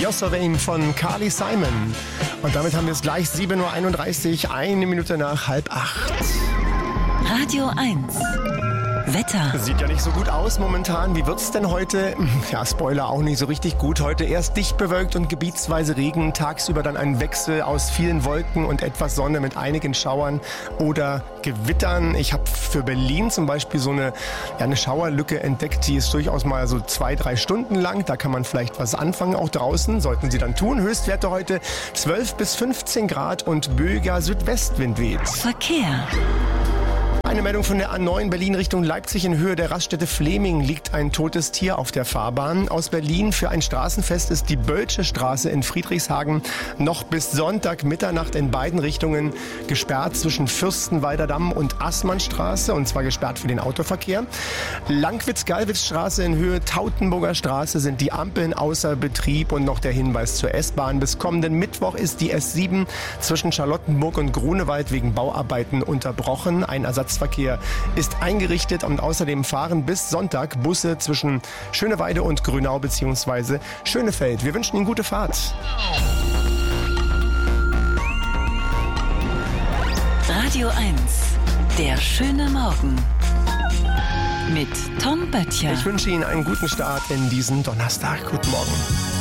You're So Vain von Carly Simon. Und damit haben wir es gleich 7.31 Uhr, 1 Minute nach 7:30. Radio 1. Wetter. Sieht ja nicht so gut aus momentan. Wie wird's denn heute? Ja, Spoiler, auch nicht so richtig gut. Heute erst dicht bewölkt und gebietsweise Regen. Tagsüber dann ein Wechsel aus vielen Wolken und etwas Sonne mit einigen Schauern oder Gewittern. Ich habe für Berlin zum Beispiel so eine Schauerlücke entdeckt. Die ist durchaus mal so 2-3 Stunden lang. Da kann man vielleicht was anfangen, auch draußen. Sollten Sie dann tun. Höchstwerte heute 12 bis 15 Grad und böiger Südwestwind weht. Verkehr. Eine Meldung von der A9 Berlin Richtung Leipzig. In Höhe der Raststätte Fleming liegt ein totes Tier auf der Fahrbahn. Aus Berlin für ein Straßenfest ist die Bölsche Straße in Friedrichshagen noch bis Sonntag Mitternacht in beiden Richtungen gesperrt zwischen Fürstenwalder Damm und Assmannstraße, und zwar gesperrt für den Autoverkehr. Langwitz-Gallwitz-Straße in Höhe Tautenburger Straße sind die Ampeln außer Betrieb, und noch der Hinweis zur S-Bahn. Bis kommenden Mittwoch ist die S7 zwischen Charlottenburg und Grunewald wegen Bauarbeiten unterbrochen. Ein Ersatzverkehr ist eingerichtet, und außerdem fahren bis Sonntag Busse zwischen Schöneweide und Grünau bzw. Schönefeld. Wir wünschen Ihnen gute Fahrt. Radio 1. Der schöne Morgen. Mit Tom Böttcher. Ich wünsche Ihnen einen guten Start in diesen Donnerstag. Guten Morgen.